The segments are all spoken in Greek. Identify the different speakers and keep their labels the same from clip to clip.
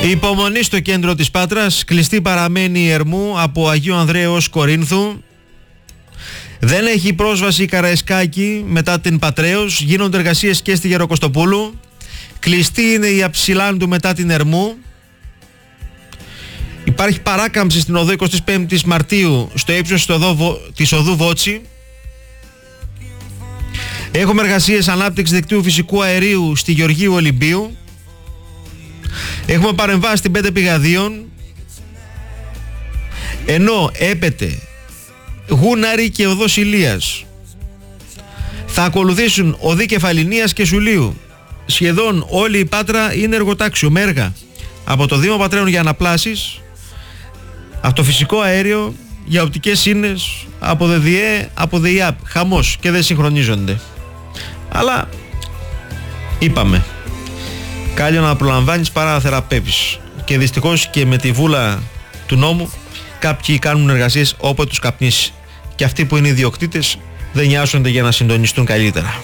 Speaker 1: Η υπομονή στο κέντρο της Πάτρας, κλειστή παραμένει η Ερμού από Αγίου Ανδρέου ως Κορίνθου. Δεν έχει πρόσβαση η Καραϊσκάκη μετά την Πατρέως, γίνονται εργασίες και στη Γεροκοστοπούλου. Κλειστή είναι η Αψιλάντου μετά την Ερμού. Υπάρχει παράκαμψη στην οδό 25ης Μαρτίου στο ύψος της οδού Βότσι. Έχουμε εργασίες ανάπτυξη δικτύου φυσικού αερίου στη Γεωργίου Ολυμπίου. Έχουμε παρεμβάσει στην 5 Πηγαδίων. Ενώ έπεται Γούναρη και οδός Ηλίας. Θα ακολουθήσουν οδοί Κεφαλινίας και Σουλίου. Σχεδόν όλη η Πάτρα είναι εργοτάξιο με έργα. Από το Δήμο Πατραίων για αναπλάσεις, από το φυσικό αέριο για οπτικές σύνες, από ΔΔΕ, από ΔΕΙΑΠ. Χαμός και δεν συγχρονίζονται. Αλλά είπαμε, κάλλιο να προλαμβάνεις παρά να θεραπεύεις. Και δυστυχώς και με τη βούλα του νόμου κάποιοι κάνουν εργασίες όποτε τους καπνίσει. Και αυτοί που είναι ιδιοκτήτες δεν νοιάζονται για να συντονιστούν καλύτερα.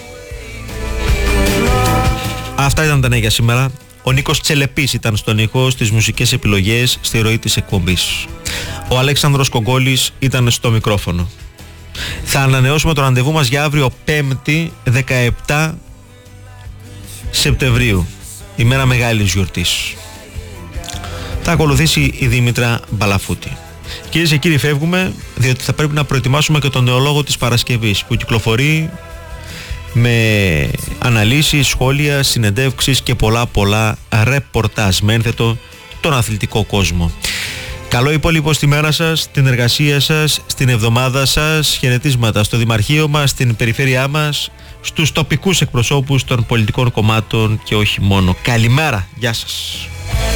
Speaker 1: Αυτά ήταν τα νέα για σήμερα. Ο Νίκος Τσελεπής ήταν στον ήχο, στις μουσικές επιλογές, στη ροή της εκπομπής. Ο Αλέξανδρος Κογκόλης ήταν στο μικρόφωνο. Θα ανανεώσουμε το ραντεβού μας για αύριο 5η 17 Σεπτεμβρίου, ημέρα μεγάλης γιορτής. Θα ακολουθήσει η Δήμητρα Μπαλαφούτη. Κυρίες και κύριοι, φεύγουμε, διότι θα πρέπει να προετοιμάσουμε και τον νεολόγο της Παρασκευής που κυκλοφορεί με αναλύσεις, σχόλια, συνεντεύξεις και πολλά ρεπορτάζ με ένθετο τον αθλητικό κόσμο. Καλό υπόλοιπο στη μέρα σας, την εργασία σας, στην εβδομάδα σας. Χαιρετίσματα στο Δημαρχείο μας, στην περιφέρειά μας, στους τοπικούς εκπροσώπους των πολιτικών κομμάτων και όχι μόνο. Καλημέρα, γεια σας.